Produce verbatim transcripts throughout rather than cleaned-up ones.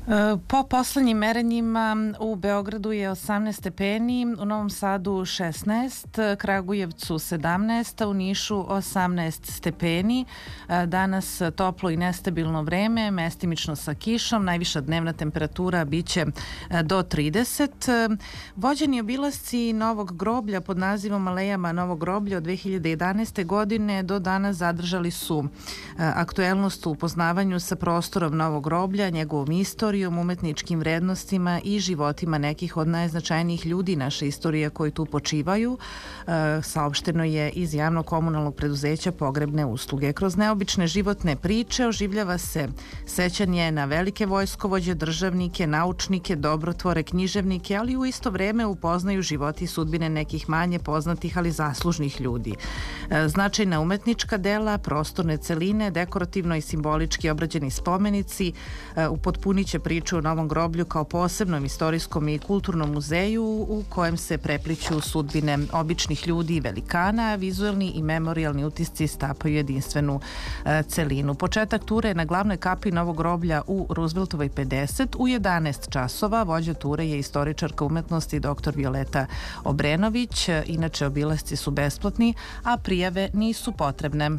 Po poslednjim merenjima u Beogradu je osamnaest stepeni, u Novom Sadu šesnaest, Kragujevcu sedamnaest, a u Nišu osamnaest stepeni. Danas toplo i nestabilno vreme, mestimično sa kišom, najviša dnevna temperatura biće do trideset. Vođeni obilasci Novog groblja pod nazivom Alejama Novog groblja od dve hiljade jedanaeste. godine do danas zadržali su aktuelnost u upoznavanju sa prostorom Novog groblja, njegovom istorijom, umetničkim vrednostima i životima nekih od najznačajnijih ljudi naše istorije koji tu počivaju. E, saopšteno je iz javnog komunalnog preduzeća Pogrebne usluge. Kroz neobične životne priče oživljava se sećanje na velike vojskovođe, državnike, naučnike, dobrotvore, književnike, ali u isto vreme upoznaju životi i sudbine nekih manje poznatih, ali zaslužnih ljudi. E, značajna umetnička dela, prostorne celine, dekorativno i simbolički obrađeni spomenici e, upotpunit će priču o Novom groblju kao posebnom istorijskom i kulturnom muzeju u kojem se prepliću sudbine običnih ljudi i velikana, vizuelni i memorijalni utisci stapaju jedinstvenu e, celinu. Početak ture je na glavnoj kapi Novog groblja u Rooseveltovoj pedeset u jedanaest časova. Vođa ture je istoričarka umetnosti doktor Violeta Obrenović. Inače, obilasci su besplatni, a prijave nisu potrebne.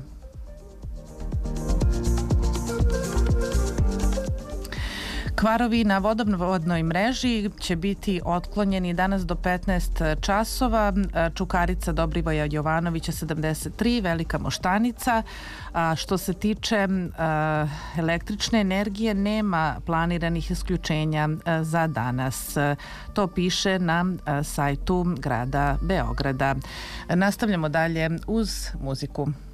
Kvarovi na vodovodnoj mreži će biti otklonjeni danas do petnaest časova. Čukarica Dobrivoja Jovanovića sedamdeset tri, Velika Moštanica. A što se tiče a, električne energije, nema planiranih isključenja a, za danas. To piše na a, sajtu grada Beograda. Nastavljamo dalje uz muziku.